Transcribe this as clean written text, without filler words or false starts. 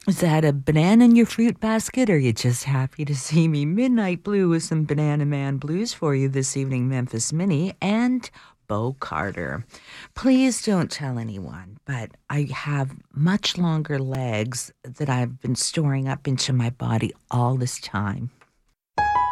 Is that a banana in your fruit basket, or are you just happy to see me? Midnight Blue with some Banana Man blues for you this evening, Memphis Minnie and Bo Carter. Please don't tell anyone, but I have much longer legs that I've been storing up into my body all this time.